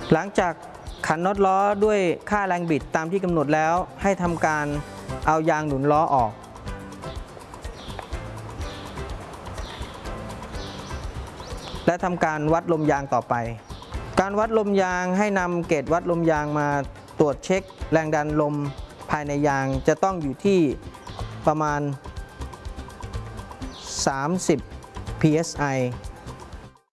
หลังจากขันน็อตล้อด้วยค่าแรงบิดตามที่กำหนดแล้วให้ทำการเอายางหนุนล้อออกและทำการวัดลมยางต่อไปการวัดลมยางให้นำเกจวัดลมยางมาตรวจเช็คแรงดันลมภายในยางจะต้องอยู่ที่ประมาณ30 psi